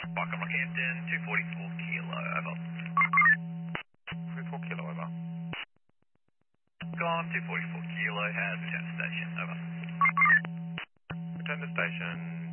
Welcome Rockhampton, 244 kilo, over. 24 kilo, over. Gone, 244 kilo, has returned to station, over. Return to station.